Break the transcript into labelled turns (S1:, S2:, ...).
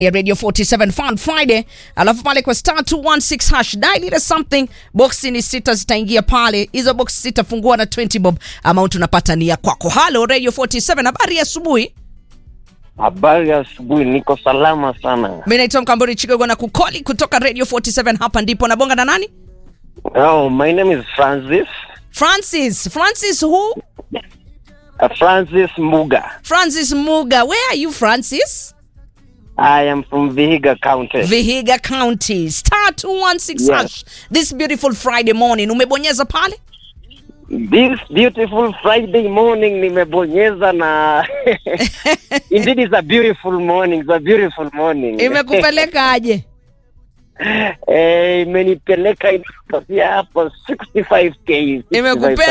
S1: ya Radio 47 Fun Friday. Alafu pale kwa star 216 hash dial ile something box ni 6 zitaingia pale. Hizo box 6 fungua na 20 bob. Amount unapata ni ya kwako. Hello Radio 47, habari ya asubuhi.
S2: Habari ya asubuhi, niko salama sana.
S1: Mimi naitwa Mkamburi Chigogo na kukoli kutoka Radio 47, hapa ndipo nabonga na nani?
S2: Oh, my name is Francis.
S1: Francis who?
S2: Francis Muga.
S1: Francis Muga. Where are you, Francis?
S2: I am from Vihiga County.
S1: Vihiga County. Star 216 hash. This beautiful Friday morning. Umebonyeza pale?
S2: This beautiful Friday morning nimebonyeza na indeed it's a beautiful morning. It's a beautiful morning.
S1: Imekupeleka aje?
S2: Imenipeleka inapatia hapo 65k.